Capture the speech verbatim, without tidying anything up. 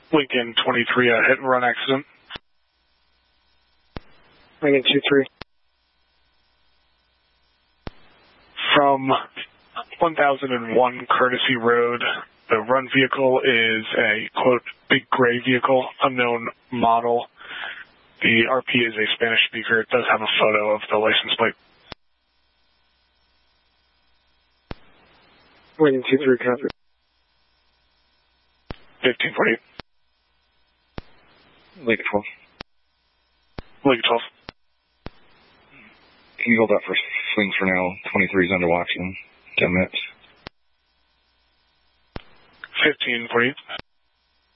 Lincoln twenty-three, a hit and run accident. Lincoln two three. From one thousand one Courtesy Road, the run vehicle is a, quote, big gray vehicle, unknown model. The R P is a Spanish speaker. It does have a photo of the license plate. Lincoln two three, copy. fifteen forty-eight. Lincoln twelve. Lincoln twelve. Can you hold that for swings for now? twenty-three is under watch in ten minutes. fifteen forty-eight.